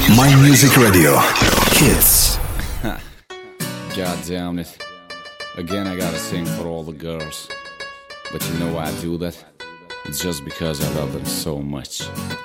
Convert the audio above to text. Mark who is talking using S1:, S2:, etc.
S1: My Music Radio. Hits.
S2: God damn it. Again I gotta sing for all the girls. But you know why I do that? It's just because I love them so much.